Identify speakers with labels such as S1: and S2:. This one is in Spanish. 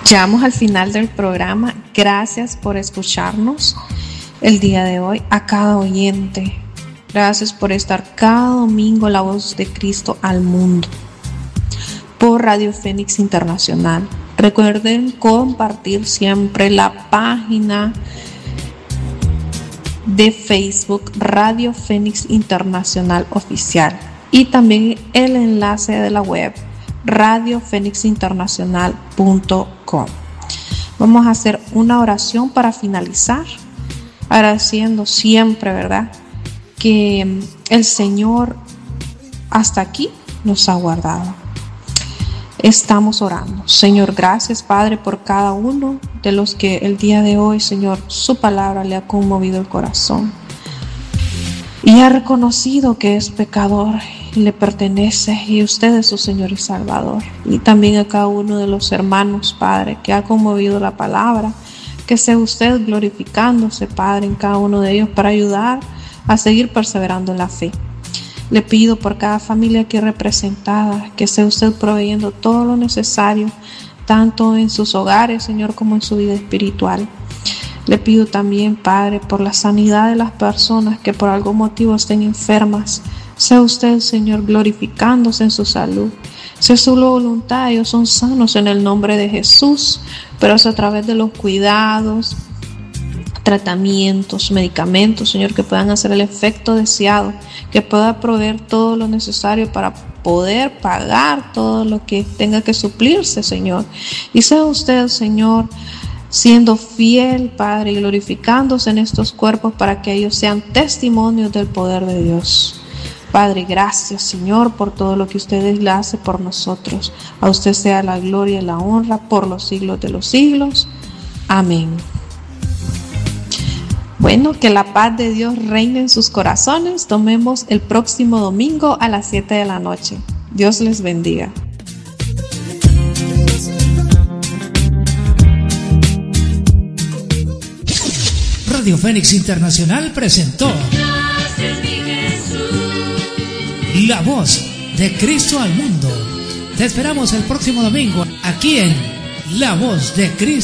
S1: Llegamos al final del programa. Gracias por escucharnos el día de hoy. A cada oyente, gracias por estar cada domingo la voz de Cristo al mundo por Radio Fénix Internacional. Recuerden compartir siempre la página de Facebook Radio Fénix Internacional Oficial y también el enlace de la web radiofénixinternacional.com. Vamos a hacer una oración para finalizar, agradeciendo siempre, ¿verdad?, que el Señor hasta aquí nos ha guardado. Estamos orando. Señor, gracias, Padre, por cada uno de los que el día de hoy, Señor, su palabra le ha conmovido el corazón y ha reconocido que es pecador, le pertenece, y usted es su Señor y Salvador. Y también a cada uno de los hermanos, Padre, que ha conmovido la palabra, que sea usted glorificándose, Padre, en cada uno de ellos para ayudar a seguir perseverando en la fe. Le pido por cada familia aquí representada, que sea usted proveyendo todo lo necesario, tanto en sus hogares, Señor, como en su vida espiritual. Le pido también, Padre, por la sanidad de las personas que por algún motivo estén enfermas. Sea usted, Señor, glorificándose en su salud. Sea su voluntad, ellos son sanos en el nombre de Jesús, pero es a través de los cuidados, tratamientos, medicamentos, Señor, que puedan hacer el efecto deseado, que pueda proveer todo lo necesario para poder pagar todo lo que tenga que suplirse, Señor. Y sea usted, Señor, siendo fiel, Padre, y glorificándose en estos cuerpos para que ellos sean testimonios del poder de Dios. Padre, gracias, Señor, por todo lo que usted le hace por nosotros. A usted sea la gloria y la honra por los siglos de los siglos. Amén. Bueno, que la paz de Dios reine en sus corazones. Tomemos el próximo domingo a las 7 de la noche. Dios les bendiga.
S2: Radio Fénix Internacional presentó La Voz de Cristo al Mundo. Te esperamos el próximo domingo aquí en La Voz de Cristo.